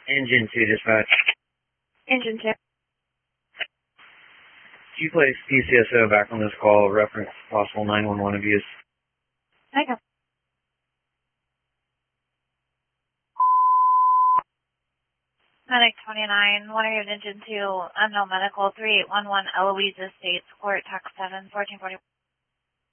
Engine 2 dispatch. Engine 2. Could you place PCSO back on this call, reference possible 911 abuse? Okay. Medic 29, 100 Engine 2, unknown medical, 3811 Eloise Estates, Court, Tax 7, 1440.